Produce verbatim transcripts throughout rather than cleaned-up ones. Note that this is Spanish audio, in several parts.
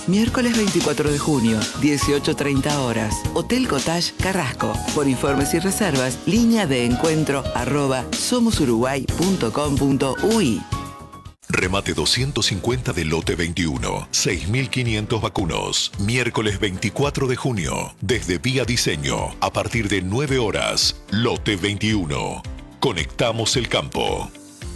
Miércoles veinticuatro de junio, dieciocho treinta horas. Hotel Cottage Carrasco. Por informes y reservas, línea de encuentro arroba somosuruguay punto com punto uy. Remate doscientos cincuenta de lote veintiuno, seis mil quinientos vacunos. Miércoles veinticuatro de junio, desde Vía Diseño, a partir de nueve horas, lote veintiuno. Conectamos el campo.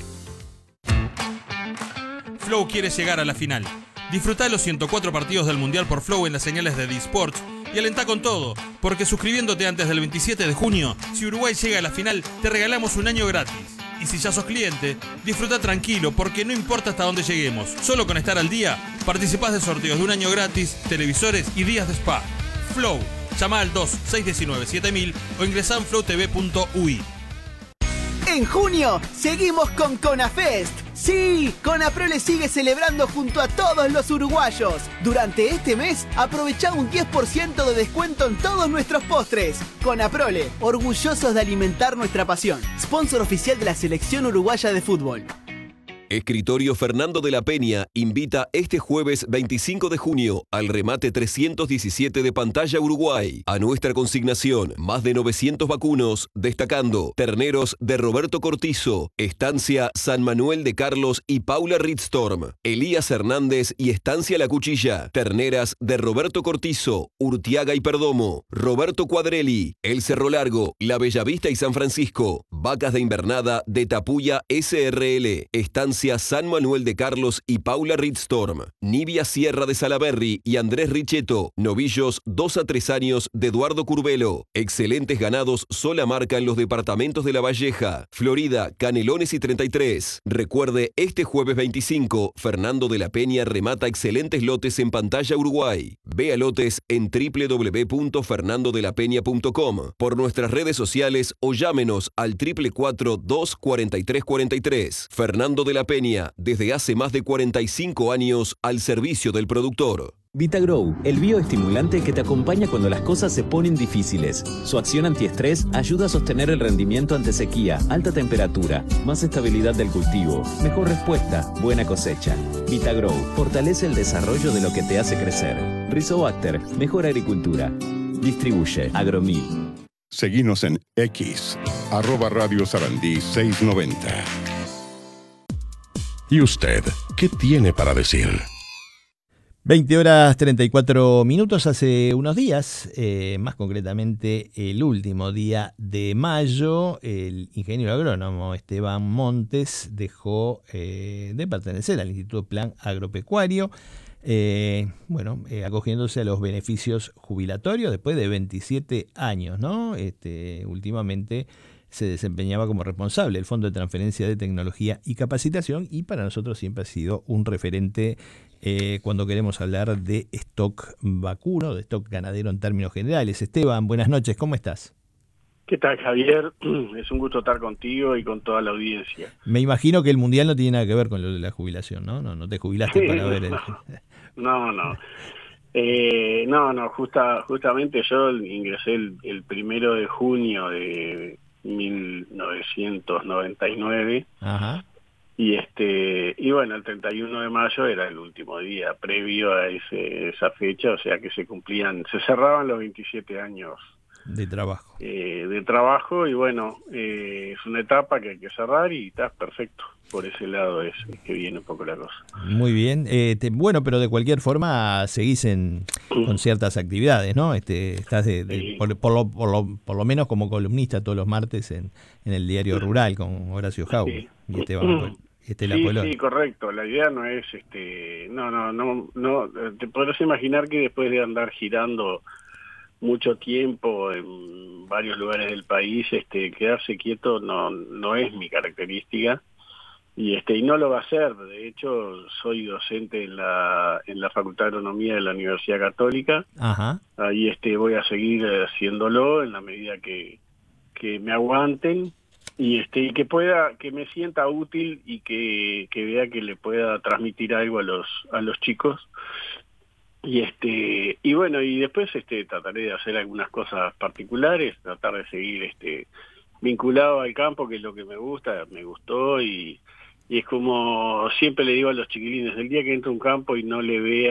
Flow quiere llegar a la final. Disfrutá los ciento cuatro partidos del Mundial por Flow en las señales de D-Sports y alentá con todo, porque suscribiéndote antes del veintisiete de junio, si Uruguay llega a la final, te regalamos un año gratis. Y si ya sos cliente, disfruta tranquilo, porque no importa hasta dónde lleguemos. Solo con estar al día, participás de sorteos de un año gratis, televisores y días de spa. Flow. Llama al dos seis uno nueve siete mil o ingresá en flow t v punto uy. En junio, seguimos con CONAFEST. Sí, Conaprole sigue celebrando junto a todos los uruguayos. Durante este mes, aprovecha un diez por ciento de descuento en todos nuestros postres. Conaprole, orgullosos de alimentar nuestra pasión. Sponsor oficial de la Selección Uruguaya de Fútbol. Escritorio Fernando de la Peña invita este jueves veinticinco de junio al remate trescientos diecisiete de Pantalla Uruguay. A nuestra consignación, más de novecientos vacunos, destacando terneros de Roberto Cortizo, Estancia San Manuel de Carlos y Paula Ridstorm, Elías Hernández y Estancia La Cuchilla, terneras de Roberto Cortizo, Urtiaga y Perdomo, Roberto Cuadrelli, El Cerro Largo, La Bellavista y San Francisco, vacas de invernada de Tapuya S R L, Estancia San Manuel de Carlos y Paula Ridstorm, Nibia Sierra de Salaberry y Andrés Richetto, novillos dos a tres años de Eduardo Curvelo, excelentes ganados sola marca en los departamentos de La Valleja, Florida, Canelones y treinta y tres. Recuerde, este jueves veinticinco, Fernando de la Peña remata excelentes lotes en Pantalla Uruguay. Vea lotes en doble u doble u doble u punto fernando de la peña punto com, por nuestras redes sociales o llámenos al cuatro cuatro cuatro dos cuatro tres cuatro tres. Fernando de la Peña, desde hace más de cuarenta y cinco años al servicio del productor. VitaGrow, el bioestimulante que te acompaña cuando las cosas se ponen difíciles. Su acción antiestrés ayuda a sostener el rendimiento ante sequía, alta temperatura, más estabilidad del cultivo, mejor respuesta, buena cosecha. VitaGrow fortalece el desarrollo de lo que te hace crecer. Rizobacter, mejor agricultura. Distribuye Agromil. Seguinos en X, arroba Radio Sarandí seiscientos noventa. ¿Y usted qué tiene para decir? veinte horas treinta y cuatro minutos. Hace unos días, eh, más concretamente el último día de mayo, el ingeniero agrónomo Esteban Montes dejó eh, de pertenecer al Instituto Plan Agropecuario, eh, bueno, eh, acogiéndose a los beneficios jubilatorios después de veintisiete años, ¿no? Este, últimamente se desempeñaba como responsable del Fondo de Transferencia de Tecnología y Capacitación, y para nosotros siempre ha sido un referente eh, cuando queremos hablar de stock vacuno, de stock ganadero en términos generales. Esteban, buenas noches, ¿cómo estás? ¿Qué tal, Javier? Es un gusto estar contigo y con toda la audiencia. Me imagino que el Mundial no tiene nada que ver con lo de la jubilación, ¿no? No, no te jubilaste Sí, para ver el... No, no. Eh, no, no, justa, justamente yo ingresé el, el primero de junio de mil novecientos noventa y nueve. Ajá. Y este y bueno, el treinta y uno de mayo era el último día previo a ese, esa fecha, o sea que se cumplían, se cerraban los veintisiete años de trabajo. Eh, de trabajo y bueno, eh, es una etapa que hay que cerrar y está perfecto. Por ese lado es que viene un poco la cosa. Muy bien. Eh, te, bueno, pero de cualquier forma seguís en, con ciertas actividades, ¿no? Este, estás de, de, Sí. por, por, lo, por, lo, por lo menos como columnista todos los martes en, en el Diario Rural con Horacio Jau Sí. y Esteban Estela Sí, Polón. sí, correcto. La idea no es, este, no, no, no, no. Te podrás imaginar que después de andar girando mucho tiempo en varios lugares del país, este, quedarse quieto no, no es mi característica. Y este y no lo va a hacer. De hecho, soy docente en la en la Facultad de Agronomía de la Universidad Católica. Ajá. Ahí este voy a seguir haciéndolo en la medida que, que me aguanten y este y que pueda que me sienta útil y que, que vea que le pueda transmitir algo a los a los chicos. Y este y bueno, y después este trataré de hacer algunas cosas particulares, tratar de seguir este vinculado al campo, que es lo que me gusta, me gustó y Y es como siempre le digo a los chiquilines, el día que entre a un campo y no le vea